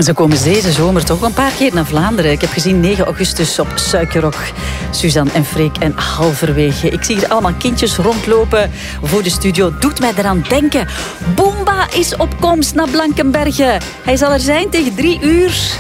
Ze komen deze zomer toch een paar keer naar Vlaanderen. Ik heb gezien 9 augustus op Suikerrok. Suzanne en Freek en halverwege. Ik zie hier allemaal kindjes rondlopen voor de studio. Doet mij eraan denken. Boomba is op komst naar Blankenberge. Hij zal er zijn tegen 3 uur.